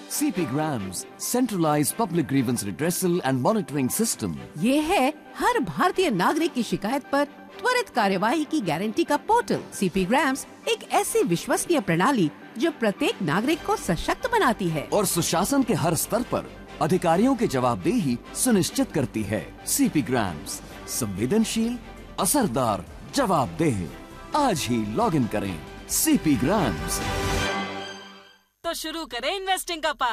CP Grams, centralized public grievance redressal and monitoring system. ये है हर भारतीय नागरिक की शिकायत पर त्वरित कार्यवाही की गारंटी का पोर्टल। CP Grams एक ऐसी विश्वसनीय प्रणाली जो प्रत्येक नागरिक को सशक्त बनाती है और सुशासन के हर स्तर पर अधिकारियों की जवाबदेही सुनिश्चित करती है। CP Grams, संवेदनशील, असरदार, जवाबदेह। आज ही लॉग इन करें CP Grams। तो शुरू करें इन्वेस्टिंग का पाठ।